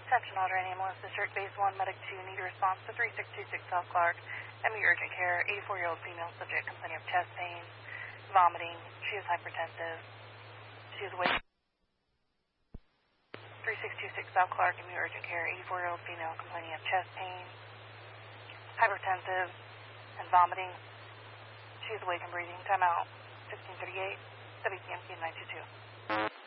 Attention all train ambulance, District Base 1, Medic 2, need a response to 3626 South Clark. ME urgent care, 84-year-old female subject complaining of chest pain, vomiting. She is hypertensive. She is awake. 3626 South Clark, ME urgent care, 84-year-old female complaining of chest pain, hypertensive, and vomiting. She is awake and breathing. Time out. 1538, WPMQ 922.